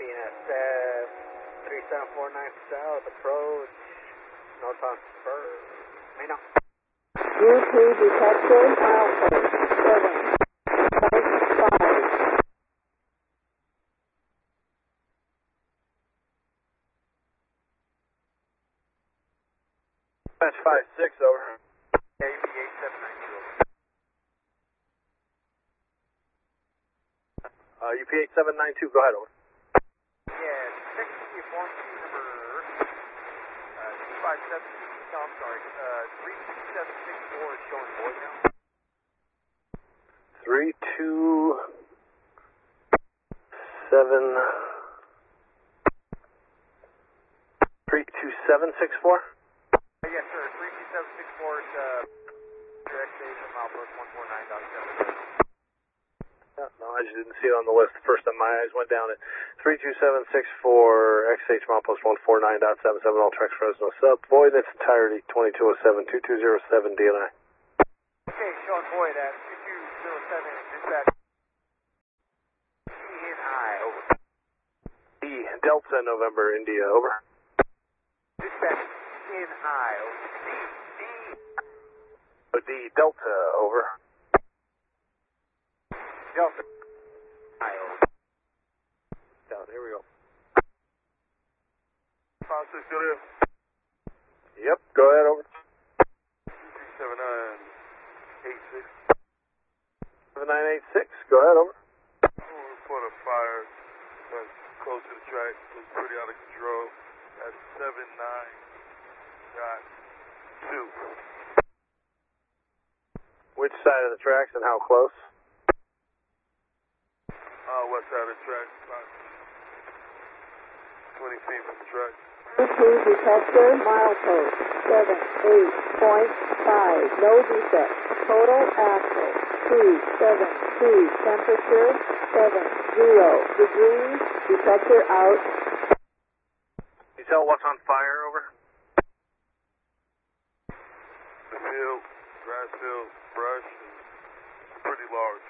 BNSF 3749 south, approach, north on Spur. Main out. U2 detected, milepost 7.5. Match 5-6, over. UP 8792. UP 8792, go ahead, over. Yeah, technically a form key number 257, no, I'm sorry, 32764 is showing void now. 32764? Yes, sir, 32764 is direct station, milepost 149.7. No, I just didn't see it on the list the first time my eyes went down it. 32764 XH milepost 149.77, all tracks Fresno sub. Void in its entirety, 2207, 2207 DNI. Okay, showing void at 2207, dispatch. in high, over. D Delta November India, over. Dispatch in high, over. D Delta, over. Delta, high, over. Down, here we go. 5-6, go there. Yep, go ahead, over. 7986. 7986, go ahead, over. Report a fire that's close to the track. It's pretty out of control. At 79.2. Which side of the tracks and how close? West side of the track, about 20 feet from the track. U2 detected, milepost 78.5. No defect. Total axle 272. Temperature 70 degrees. Detector out. Can you tell what's on fire, over? The field, grass field, brush, is pretty large.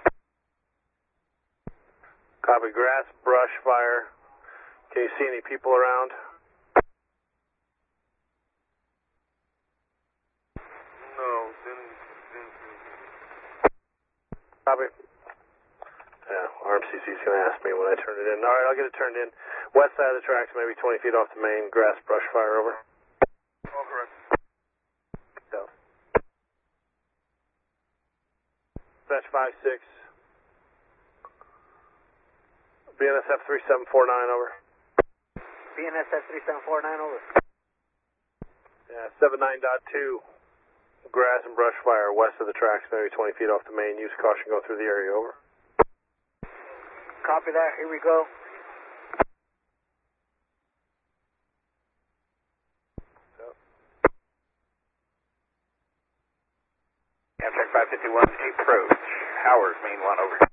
Copy, grass, brush, fire. Can you see any people around? No, didn't see. Copy. Yeah, RMCC's going to ask me when I turn it in. All right, I'll get it turned in. West side of the tracks, maybe 20 feet off the main. Grass, brush, fire, over. All correct. So. Dispatch 5-6. BNSF 3749, over. BNSF 3749, over. Yeah, 79.2. Grass and brush fire west of the tracks, maybe 20 feet off the main. Use caution going through the area, over. Copy that, here we go. Amtrak 551, approach. Howard, main one, over.